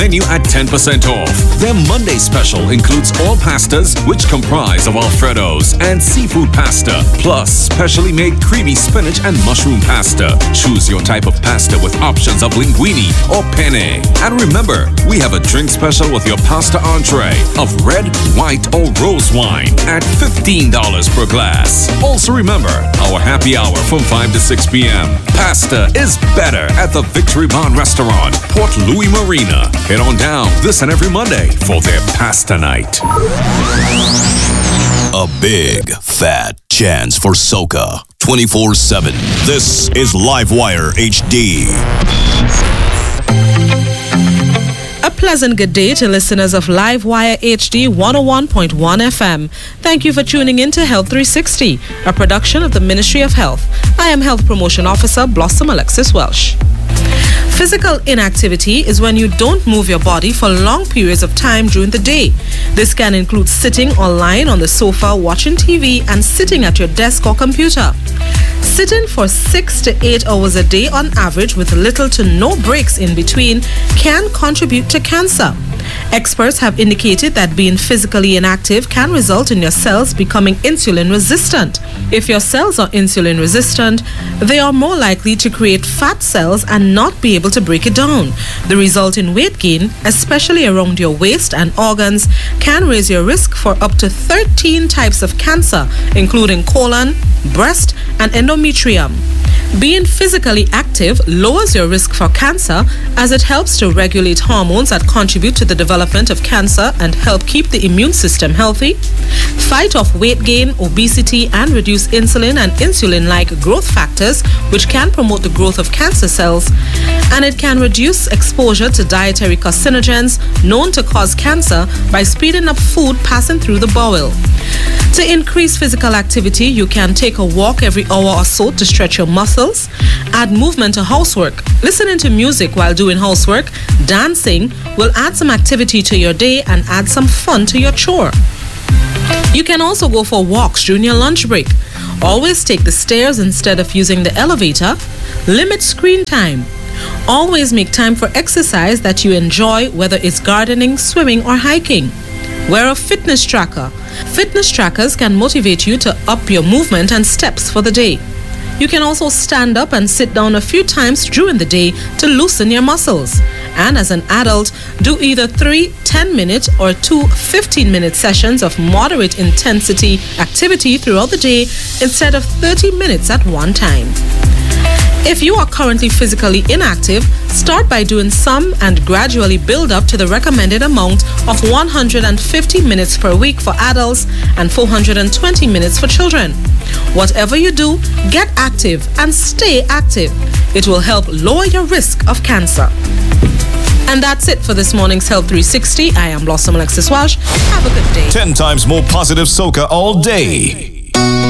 menu at 10% off. Their Monday special includes all pastas, which comprise of Alfredos and seafood pasta, plus specially made creamy spinach and mushroom pasta. Choose your type of pasta with options of linguine or penne. And remember, we have a drink special with your pasta entree of red, white, or rose wine at $15 per glass. Also remember, our happy hour from 5 to 6 p.m. Pasta is better at the Victory Bond Restaurant, Port Louis Marina. Head on down this and every Monday for their pasta night. A big, fat chance for soca 24/7. This is Livewire HD. A pleasant good day to listeners of Livewire HD 101.1 FM. Thank you for tuning in to Health 360, a production of the Ministry of Health. I am Health Promotion Officer Blossom Alexis Welsh. Physical inactivity is when you don't move your body for long periods of time during the day. This can include sitting or lying on the sofa, watching TV, and sitting at your desk or computer. Sitting for 6 to 8 hours a day on average with little to no breaks in between can contribute to cancer. Experts have indicated that being physically inactive can result in your cells becoming insulin resistant. If your cells are insulin resistant, they are more likely to create fat cells and not be able to break it down. The result in weight gain, especially around your waist and organs, can raise your risk for up to 13 types of cancer, including colon, breast, and endometrium. Being physically active lowers your risk for cancer as it helps to regulate hormones that contribute to the development of cancer and help keep the immune system healthy, fight off weight gain, obesity, and reduce insulin and insulin-like growth factors, which can promote the growth of cancer cells, and it can reduce exposure to dietary carcinogens known to cause cancer by speeding up food passing through the bowel. To increase physical activity, you can take a walk every hour or so to stretch your muscles, add movement to housework. Listening to music while doing housework, dancing will add some activity to your day and add some fun to your chore. You can also go for walks during your lunch break. Always take the stairs instead of using the elevator. Limit screen time. Always make time for exercise that you enjoy, whether it's gardening, swimming, or hiking. Wear a fitness tracker. Fitness trackers can motivate you to up your movement and steps for the day. You can also stand up and sit down a few times during the day to loosen your muscles. And as an adult, do either 3 10-minute or 2 15-minute sessions of moderate intensity activity throughout the day instead of 30 minutes at one time. If you are currently physically inactive, start by doing some and gradually build up to the recommended amount of 150 minutes per week for adults and 420 minutes for children. Whatever you do, get active and stay active. It will help lower your risk of cancer. And that's it for this morning's Health 360. I am Blossom Alexis Welsh. Have a good day. 10 times more positive soca all day.